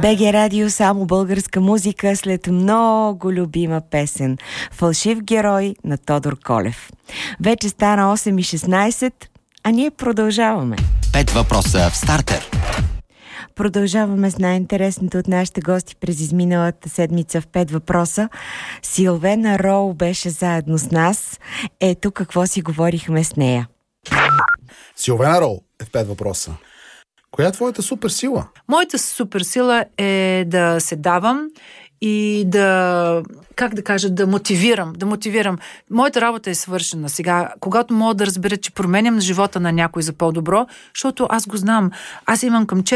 БГ Радио, само българска музика след много любима песен. Фалшив герой на Тодор Колев. Вече стана 8:16, а ние продължаваме. 5 въпроса в стартер. Продължаваме с най-интересното от нашите гости през изминалата седмица в 5 въпроса. Силвена Роу беше заедно с нас. Ето какво си говорихме с нея. Силвена Роу е в 5 въпроса. Коя е твоята суперсила? Моята суперсила е да се давам и да мотивирам. Моята работа е свършена сега. Когато мога да разбера, че променям живота на някой за по-добро, защото аз го знам. Аз имам към